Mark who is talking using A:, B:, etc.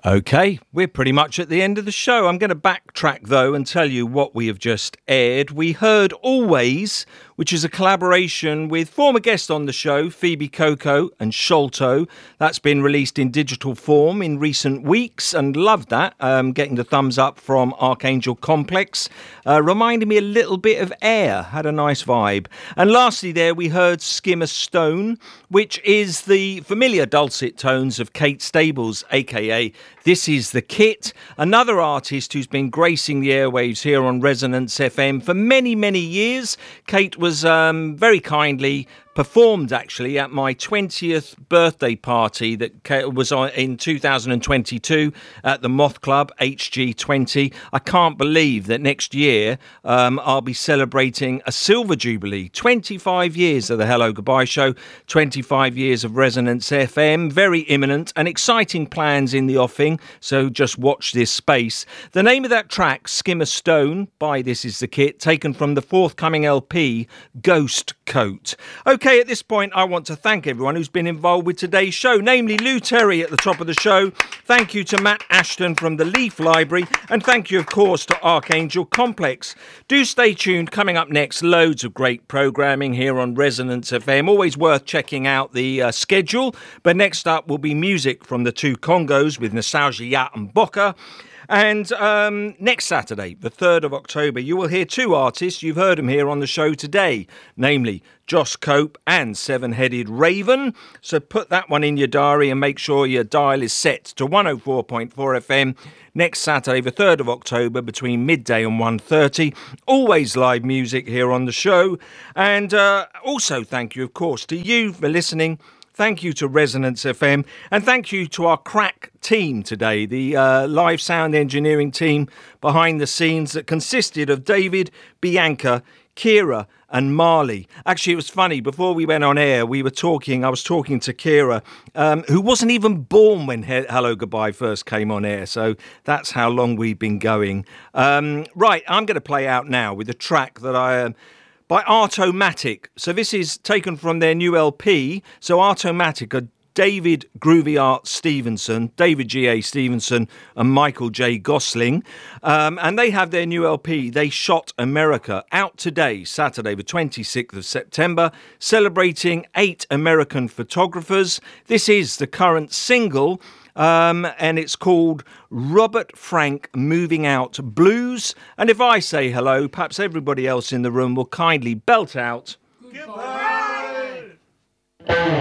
A: Okay, we're pretty much at the end of the show. I'm going to backtrack, though, and tell you what we have just aired. We heard Always, which is a collaboration with former guest on the show, Phoebe Coco and Sholto. That's been released in digital form in recent weeks, and loved that, getting the thumbs up from Archangel Complex. Reminded me a little bit of Air, had a nice vibe. And lastly there, we heard Skimmer Stone, which is the familiar dulcet tones of Kate Stables, a.k.a. This Is the Kit, another artist who's been gracing the airwaves here on Resonance FM for many, many years. Kate was very kindly performed actually at my 20th birthday party that was in 2022 at the Moth Club HG20. I can't believe that next year I'll be celebrating a silver jubilee. 25 years of the Hello Goodbye Show, 25 years of Resonance FM, very imminent and exciting plans in the offing, so just watch this space. The name of that track, Skimmer Stone by This Is the Kit, taken from the forthcoming LP, Ghost Coat. Okay, at this point, I want to thank everyone who's been involved with today's show, namely Lou Terry at the top of the show. Thank you to Matt Ashton from the Leaf Library. And thank you, of course, to Archangel Complex. Do stay tuned. Coming up next, loads of great programming here on Resonance FM. Always worth checking out the schedule. But next up will be music from the two Congos with Nostalgia Yacht and Boca. And next Saturday, the 3rd of October, you will hear two artists. You've heard them here on the show today, namely Josh Cope and Seven-Headed Raven. So put that one in your diary and make sure your dial is set to 104.4 FM next Saturday, the 3rd of October, between midday and 1:30. Always live music here on the show. And also thank you, of course, to you for listening. Thank you to Resonance FM, and thank you to our crack team today, the live sound engineering team behind the scenes that consisted of David, Bianca, Kira and Marley. Actually, it was funny, before we went on air, I was talking to Kira, who wasn't even born when Hello Goodbye first came on air, so that's how long we've been going. Right, I'm going to play out now with a track that by Artomatic. So this is taken from their new LP. So Artomatic are David Groovy Art Stevenson, David G.A. Stevenson and Michael J. Gosling. And they have their new LP, They Shot America, out today, Saturday the 26th of September, celebrating 8 American photographers. This is the current single, and it's called Robert Frank Moving Out Blues. And if I say hello, perhaps everybody else in the room will kindly belt out Goodbye.